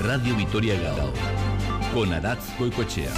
Radio Vitoria Gao con Aratz Goicoechea.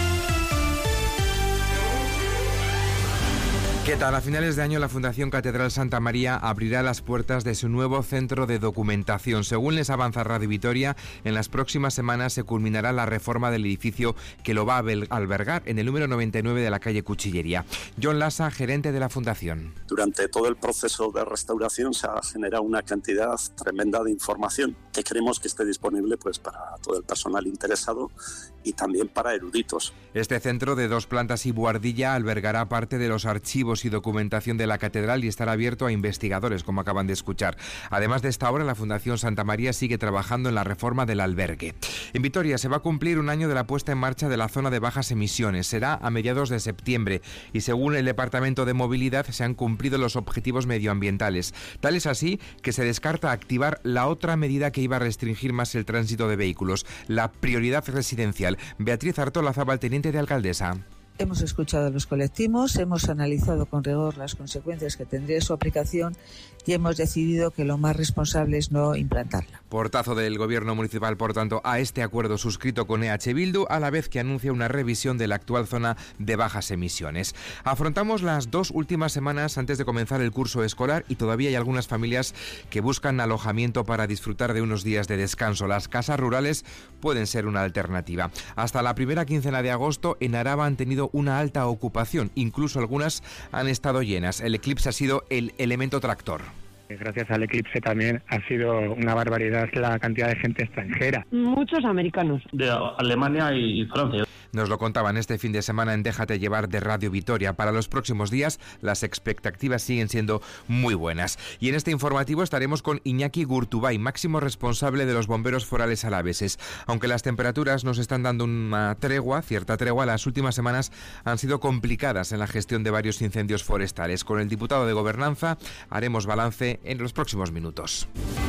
¿Qué tal? A finales de año la Fundación Catedral Santa María abrirá las puertas de su nuevo centro de documentación. Según les avanza Radio Vitoria, en las próximas semanas se culminará la reforma del edificio que lo va a albergar en el número 99 de la calle Cuchillería. John Lassa, gerente de la Fundación. Durante todo el proceso de restauración se ha generado una cantidad tremenda de información que queremos que esté disponible para todo el personal interesado y también para eruditos. Este centro de 2 plantas y buhardilla albergará parte de los archivos y documentación de la catedral y estará abierto a investigadores, como acaban de escuchar. Además de esta obra, la Fundación Santa María sigue trabajando en la reforma del albergue. En Vitoria se va a cumplir un año de la puesta en marcha de la zona de bajas emisiones. Será a mediados de septiembre y según el Departamento de Movilidad se han cumplido los objetivos medioambientales. Tal es así que se descarta activar la otra medida que iba a restringir más el tránsito de vehículos, la prioridad residencial. Beatriz Artolazabal, teniente de alcaldesa. Hemos escuchado a los colectivos, hemos analizado con rigor las consecuencias que tendría su aplicación y hemos decidido que lo más responsable es no implantarla. Portazo del Gobierno municipal, por tanto, a este acuerdo suscrito con EH Bildu, a la vez que anuncia una revisión de la actual zona de bajas emisiones. Afrontamos las 2 últimas semanas antes de comenzar el curso escolar y todavía hay algunas familias que buscan alojamiento para disfrutar de unos días de descanso. Las casas rurales pueden ser una alternativa. Hasta la primera quincena de agosto en Araba han tenido una alta ocupación, incluso algunas han estado llenas. El eclipse ha sido el elemento tractor. Gracias al eclipse también ha sido una barbaridad la cantidad de gente extranjera. Muchos americanos. De Alemania y Francia. Nos lo contaban este fin de semana en Déjate Llevar de Radio Vitoria. Para los próximos días las expectativas siguen siendo muy buenas. Y en este informativo estaremos con Iñaki Gurtubay, máximo responsable de los bomberos forales alaveses. Aunque las temperaturas nos están dando una cierta tregua, las últimas semanas han sido complicadas en la gestión de varios incendios forestales. Con el diputado de Gobernanza haremos balance en los próximos minutos.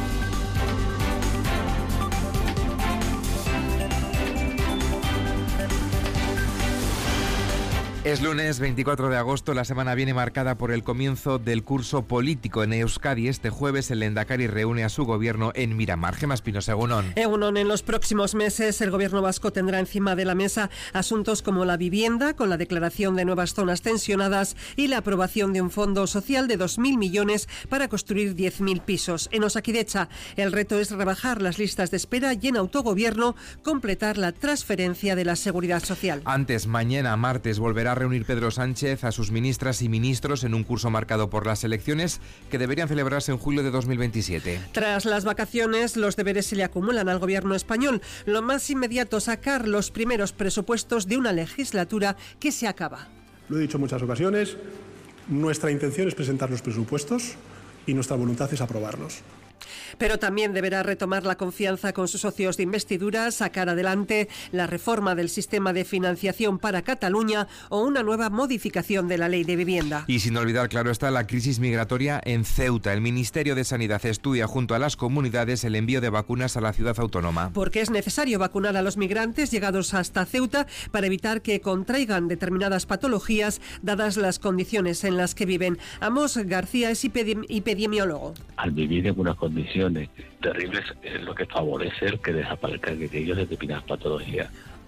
Es lunes 24 de agosto, la semana viene marcada por el comienzo del curso político en Euskadi. Este jueves el Lehendakari reúne a su gobierno en Miramar. Gemma Espinosa, Egunon. Egunon, en los próximos meses el gobierno vasco tendrá encima de la mesa asuntos como la vivienda, con la declaración de nuevas zonas tensionadas y la aprobación de un fondo social de 2.000 millones para construir 10.000 pisos. En Osakidecha el reto es rebajar las listas de espera y en autogobierno completar la transferencia de la seguridad social. Antes, mañana martes, volverá a reunir Pedro Sánchez a sus ministras y ministros en un curso marcado por las elecciones que deberían celebrarse en julio de 2027. Tras las vacaciones, los deberes se le acumulan al gobierno español. Lo más inmediato, sacar los primeros presupuestos de una legislatura que se acaba. Lo he dicho en muchas ocasiones, nuestra intención es presentar los presupuestos y nuestra voluntad es aprobarlos. Pero también deberá retomar la confianza con sus socios de investidura, sacar adelante la reforma del sistema de financiación para Cataluña o una nueva modificación de la ley de vivienda. Y sin olvidar, claro está, la crisis migratoria en Ceuta. El Ministerio de Sanidad estudia junto a las comunidades el envío de vacunas a la ciudad autónoma. Porque es necesario vacunar a los migrantes llegados hasta Ceuta para evitar que contraigan determinadas patologías dadas las condiciones en las que viven. Amos García es epidemiólogo. Al vivir en unas condiciones terribles es lo que favorece el que desaparezcan de ellos determinadas patologías.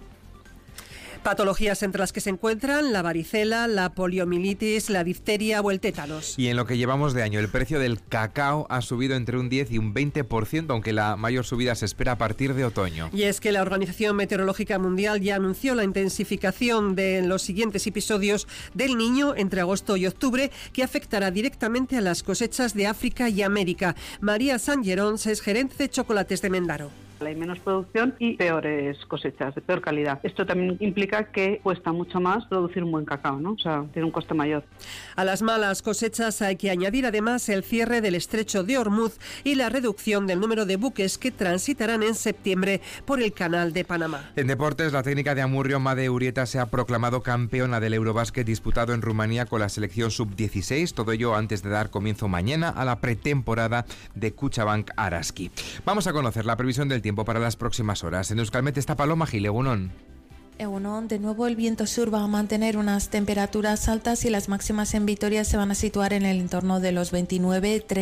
Patologías entre las que se encuentran la varicela, la poliomielitis, la difteria o el tétanos. Y en lo que llevamos de año, el precio del cacao ha subido entre un 10 y un 20%, aunque la mayor subida se espera a partir de otoño. Y es que la Organización Meteorológica Mundial ya anunció la intensificación de los siguientes episodios del Niño entre agosto y octubre, que afectará directamente a las cosechas de África y América. María Sangerons es gerente de chocolates de Mendaro. Hay menos producción y peores cosechas, de peor calidad. Esto también implica que cuesta mucho más producir un buen cacao, ¿no? O sea, tiene un coste mayor. A las malas cosechas hay que añadir además el cierre del estrecho de Hormuz y la reducción del número de buques que transitarán en septiembre por el canal de Panamá. En deportes, la técnica de Amurrio, Made Urieta, se ha proclamado campeona del Eurobásquet disputado en Rumanía con la selección sub-16. Todo ello antes de dar comienzo mañana a la pretemporada de Kutxabank Araski. Vamos a conocer la previsión del tiempo para las próximas horas. En Euskalmet está Paloma Gil, Egunon. Egunon, de nuevo el viento sur va a mantener unas temperaturas altas y las máximas en Vitoria se van a situar en el entorno de los 29, 30.